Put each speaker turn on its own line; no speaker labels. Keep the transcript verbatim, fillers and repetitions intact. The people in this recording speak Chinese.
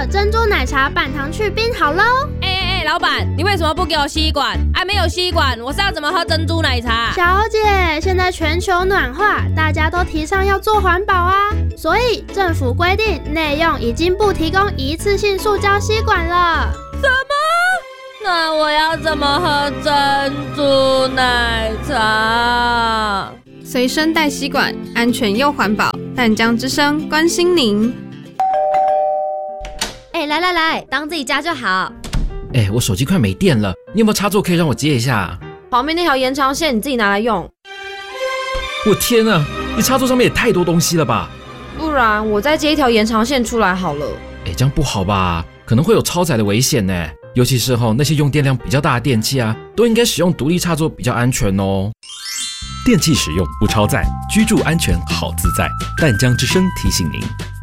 珍珠奶茶半糖去冰好喽！
哎哎哎，老板，你为什么不给我吸管？啊，没有吸管，我是要怎么喝珍珠奶茶？
小姐，现在全球暖化，大家都提倡要做环保啊，所以政府规定内用已经不提供一次性塑胶吸管了。
什么？那我要怎么喝珍珠奶茶？
随身带吸管，安全又环保。淡江之声关心您。
哎、欸，来来来，当自己家就好。
哎、欸，我手机快没电了，你有没有插座可以让我接一下？
旁边那条延长线你自己拿来用。
我天啊，你插座上面也太多东西了吧？
不然我再接一条延长线出来好了。
哎、欸，这样不好吧？可能会有超载的危险呢。尤其是吼那些用电量比较大的电器啊，都应该使用独立插座比较安全哦。
电器使用不超载，居住安全好自在。淡江之声提醒您。